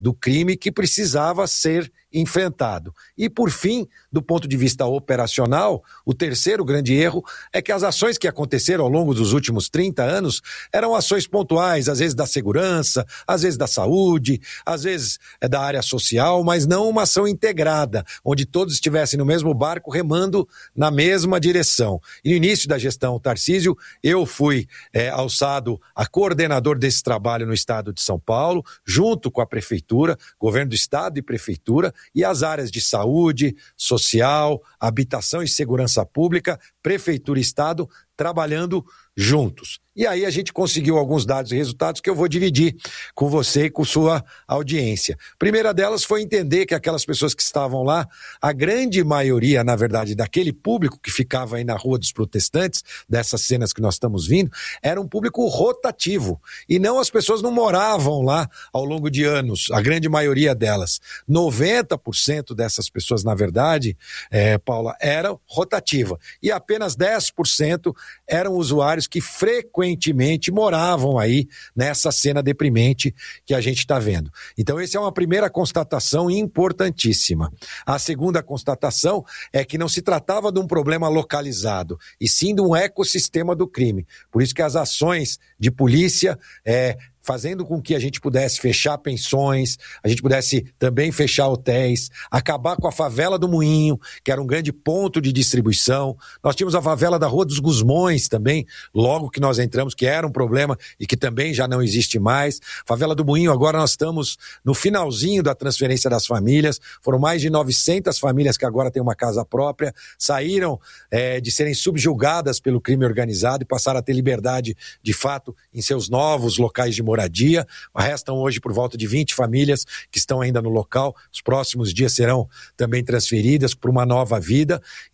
do crime que precisava ser enfrentado. E, por fim, do ponto de vista operacional, o terceiro grande erro é que as ações que aconteceram ao longo dos últimos 30 anos eram ações pontuais, às vezes da segurança, às vezes da saúde, às vezes da área social, mas não uma ação integrada, onde todos estivessem no mesmo barco remando na mesma direção. E no início da gestão Tarcísio, eu fui alçado a coordenador desse trabalho no estado de São Paulo, junto com a prefeitura, governo do estado e prefeitura, e as áreas de saúde, social, habitação e segurança pública, prefeitura e estado, trabalhando juntos. E aí a gente conseguiu alguns dados e resultados que eu vou dividir com você e com sua audiência. Primeira delas foi entender que aquelas pessoas que estavam lá, a grande maioria, na verdade, daquele público que ficava aí na Rua dos Protestantes, dessas cenas que nós estamos vindo, era um público rotativo. E não, as pessoas não moravam lá ao longo de anos, a grande maioria delas. 90% dessas pessoas, na verdade, Paula, eram rotativa. E apenas 10% eram usuários que frequentemente moravam aí nessa cena deprimente que a gente está vendo. Então, essa é uma primeira constatação importantíssima. A segunda constatação é que não se tratava de um problema localizado, e sim de um ecossistema do crime. Por isso que as ações de polícia fazendo com que a gente pudesse fechar pensões, a gente pudesse também fechar hotéis, acabar com a favela do Moinho, que era um grande ponto de distribuição. Nós tínhamos a favela da Rua dos Gusmões também, logo que nós entramos, que era um problema e que também já não existe mais. Favela do Moinho, agora nós estamos no finalzinho da transferência das famílias, foram mais de 900 famílias que agora têm uma casa própria, saíram de serem subjugadas pelo crime organizado e passaram a ter liberdade, de fato, em seus novos locais de moradia. Restam hoje por volta de 20 famílias que estão ainda no local. Os próximos dias serão também transferidas para uma nova vida.